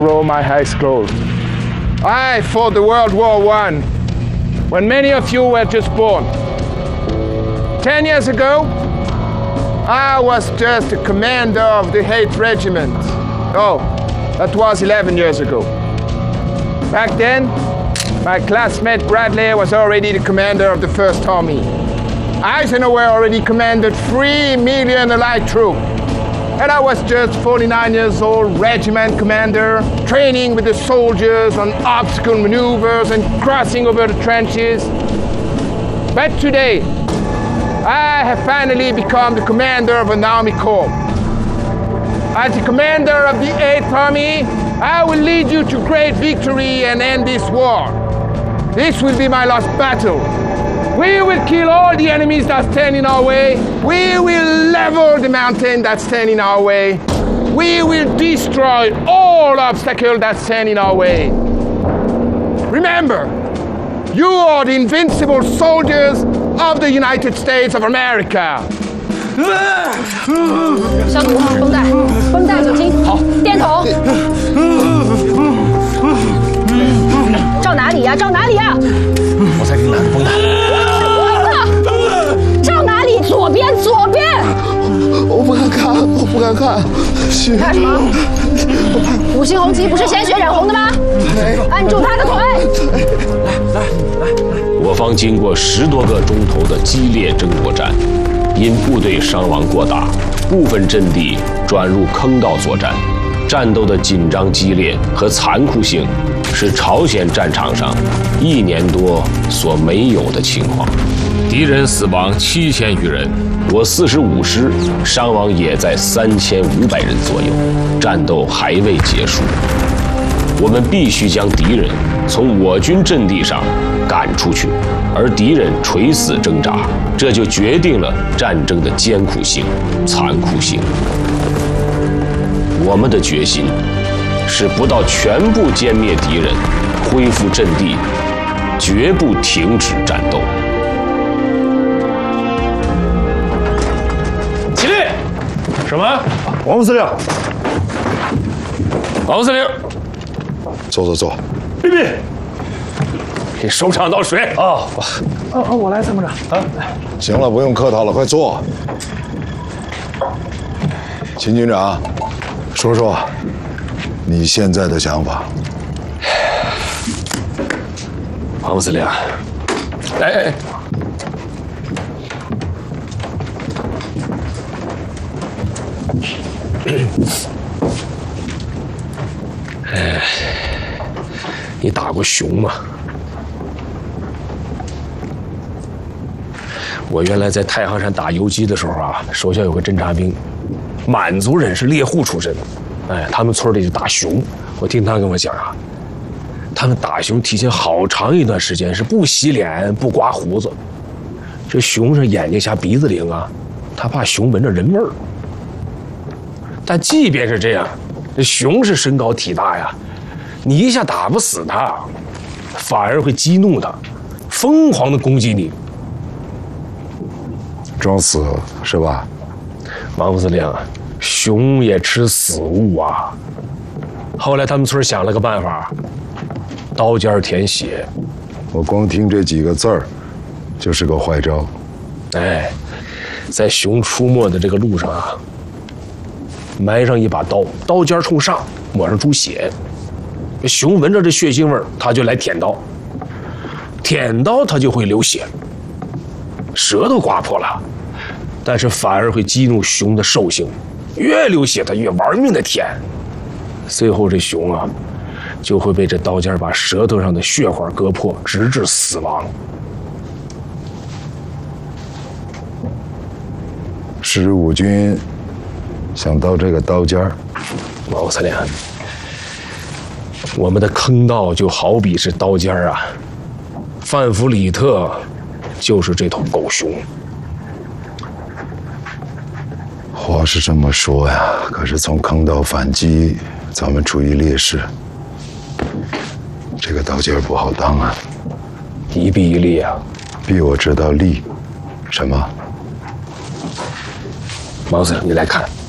roll my eyes closed. I fought the World War I when many of you were just born. 10 years ago, I was just a commander of the 8th Regiment. Oh, that was 11 years ago. Back then, my classmate Bradley was already the commander of the 1st Army. Eisenhower already commanded 3 million Allied troops. And I was just 49 years old, regiment commander, training with the soldiers on obstacle maneuvers and crossing over the trenches. But today, I have finally become the commander of an army corps. As the commander of the 8th Army, I will lead you to great victory and end this war. This will be my last battle. We will kill all the enemies that stand in our way. We will level the mountain that stand in our way. We will destroy all obstacles that stand in our way. Remember, you are the invincible soldiers of the United States of America. 消毒，绷带酒精，好，电筒。照哪里呀？照哪里呀？ 我才给你拿着绷带。 照哪里？左边，左边。 我不敢看，我不敢看。 你看什么？5星红旗不是鲜血染红的吗？按住他的腿。 来，我方经过10多个钟头的激烈争夺战，因部队伤亡过大，部分阵地转入坑道作战。战斗的紧张激烈和残酷性，是朝鲜战场上1年多所没有的情况。敌人死亡7000余人，我45师伤亡也在3500人左右。战斗还未结束，我们必须将敌人从我军阵地上赶出去，而敌人垂死挣扎，这就决定了战争的艰苦性、残酷性。我们的决心是不到全部歼灭敌人、恢复阵地，绝不停止战斗。起立！什么？ 王副司令。 王副司令。 坐。 立命！给首长倒水。 我来参谋长。行了，不用客套了，快坐。秦军长，说说你现在的想法。 王副司令，哎，你打过熊吗？我原来在太行山打游击的时候啊，手下有个侦察兵，满族人，是猎户出身。哎，他们村里就打熊，我听他跟我讲啊，他们打熊提前好长一段时间是不洗脸、不刮胡子。这熊是眼睛瞎鼻子灵啊，他怕熊闻着人味儿。但即便是这样，这熊是身高体大呀，你一下打不死它，反而会激怒它，疯狂的攻击你。 装死是吧？ 王副司令，熊也吃死物啊。后来他们村想了个办法，刀尖舔血。 我光听这几个字儿，就是个坏招。 哎，在熊出没的这个路上啊，埋上一把刀，刀尖冲上，抹上猪血。熊闻着这血腥味儿，它就来舔刀，舔刀它就会流血，舌头刮破了，但是反而会激怒熊的兽性，越流血它越玩命的舔，最后这熊啊，就会被这刀尖把舌头上的血管割破，直至死亡。 15军想到这个刀尖儿， 王司令，我们的坑道就好比是刀尖儿啊，范弗里特就是这头狗熊。 话是这么说呀，可是从坑道反击，咱们处于劣势，这个刀尖儿不好当啊。 一臂一力啊。 臂我知道，力什么？ 王司令，你来看。